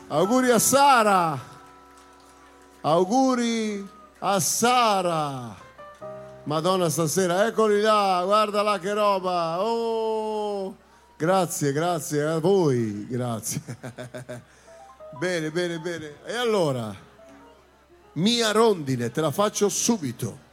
Auguri a Sara. Auguri a Sara. Madonna, stasera, eccoli là, guarda là che roba. Oh, grazie, grazie a voi, grazie. Bene, bene, bene. E allora, mia rondine, te la faccio subito.